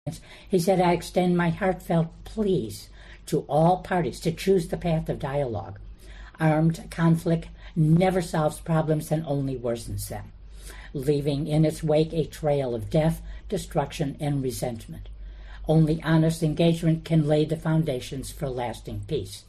He said, "I extend my heartfelt pleas to all parties to choose the path of dialogue. Armed conflict never solves problems and only worsens them, leaving in its wake a trail of death, destruction, and resentment. Only honest engagement can lay the foundations for lasting peace."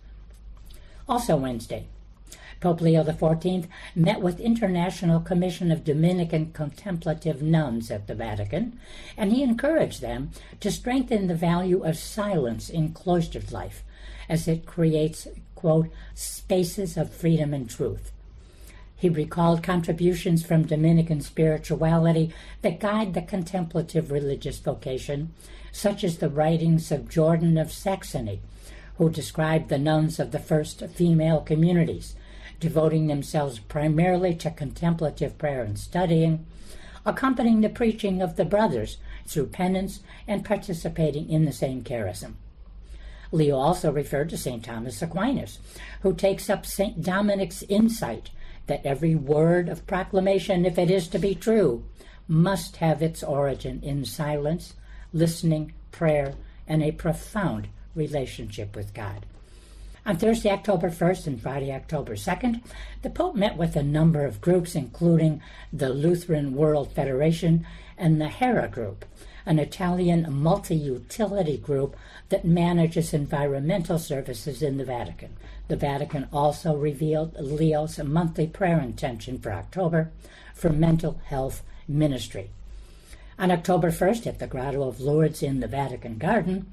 Also Wednesday, Pope Leo XIV met with International Commission of Dominican Contemplative Nuns at the Vatican, and he encouraged them to strengthen the value of silence in cloistered life, as it creates, quote, "spaces of freedom and truth." He recalled contributions from Dominican spirituality that guide the contemplative religious vocation, such as the writings of Jordan of Saxony, who described the nuns of the first female communities, devoting themselves primarily to contemplative prayer and studying, accompanying the preaching of the brothers through penance and participating in the same charism. Leo also referred to St. Thomas Aquinas, who takes up St. Dominic's insight that every word of proclamation, if it is to be true, must have its origin in silence, listening, prayer, and a profound relationship with God. On Thursday, October 1st and Friday, October 2nd, the Pope met with a number of groups, including the Lutheran World Federation and the HERA Group, an Italian multi-utility group that manages environmental services in the Vatican. The Vatican also revealed Leo's monthly prayer intention for October for mental health ministry. On October 1st, at the Grotto of Lourdes in the Vatican Garden,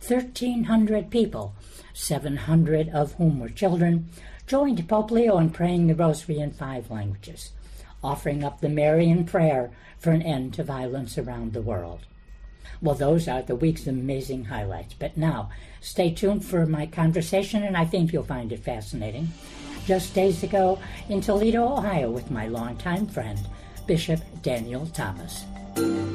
1,300 people, 700 of whom were children, joined Pope Leo in praying the Rosary in 5 languages, offering up the Marian prayer for an end to violence around the world. Well, those are the week's amazing highlights. But now, stay tuned for my conversation, and I think you'll find it fascinating. Just days ago in Toledo, Ohio, with my longtime friend, Bishop Daniel Thomas.